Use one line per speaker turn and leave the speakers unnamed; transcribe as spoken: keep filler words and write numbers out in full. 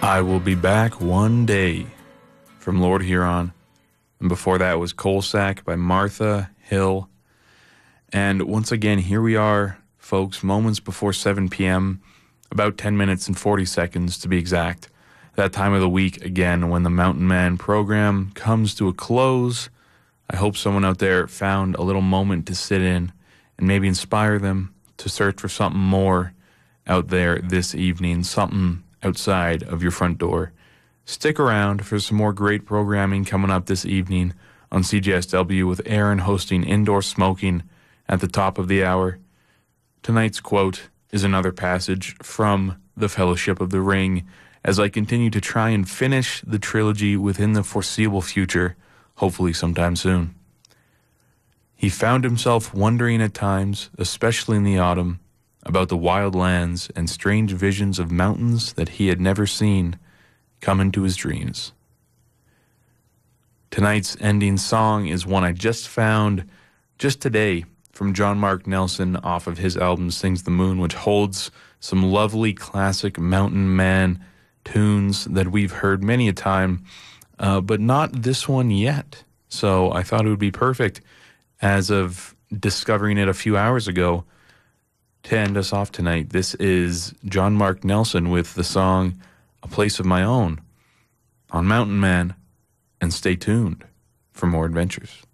I Will Be Back One Day from Lord Huron. And before that was Coalsack by Martha Hill. And once again, here we are, folks, moments before seven p.m., about ten minutes and forty seconds to be exact. That time of the week, again, when the Mountain Man program comes to a close. I hope someone out there found a little moment to sit in and maybe inspire them to search for something more out there this evening, something outside of your front door. Stick around for some more great programming coming up this evening on C J S W with Aaron hosting Indoor Smoking at the top of the hour. Tonight's quote is another passage from The Fellowship of the Ring as I continue to try and finish the trilogy within the foreseeable future, hopefully sometime soon. He found himself wondering at times, especially in the autumn, about the wild lands and strange visions of mountains that he had never seen come into his dreams. Tonight's ending song is one I just found just today from John Mark Nelson off of his album Sings the Moon, which holds some lovely classic Mountain Man tunes that we've heard many a time, uh, but not this one yet. So I thought it would be perfect, as of discovering it a few hours ago, to end us off tonight. This is John Mark Nelson with the song A Place of My Own on Mountain Man, and stay tuned for more adventures.